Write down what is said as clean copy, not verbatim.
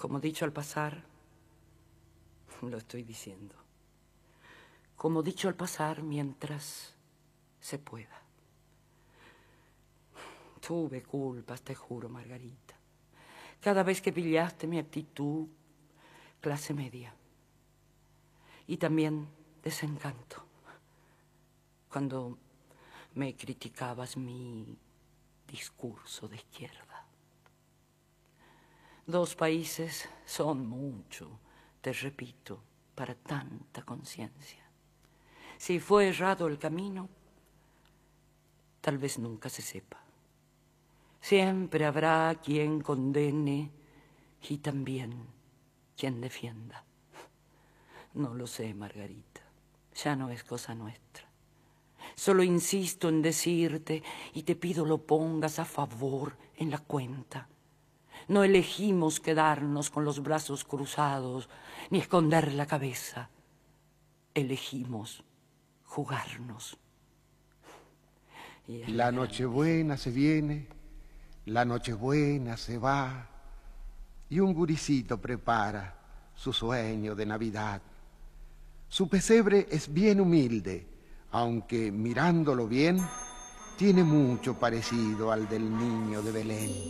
Como dicho al pasar, lo estoy diciendo. Como dicho al pasar mientras se pueda. Tuve culpas, te juro, Margarita. Cada vez que pillaste mi actitud, clase media. Y también desencanto. Cuando me criticabas mi discurso de izquierda. 2 países son mucho, te repito, para tanta conciencia. Si fue errado el camino, tal vez nunca se sepa. Siempre habrá quien condene y también quien defienda. No lo sé, Margarita, ya no es cosa nuestra. Solo insisto en decirte y te pido lo pongas a favor en la cuenta. No elegimos quedarnos con los brazos cruzados ni esconder la cabeza. Elegimos jugarnos. La Nochebuena se viene, la Nochebuena se va, y un guricito prepara su sueño de Navidad. Su pesebre es bien humilde, aunque mirándolo bien, tiene mucho parecido al del niño de Belén.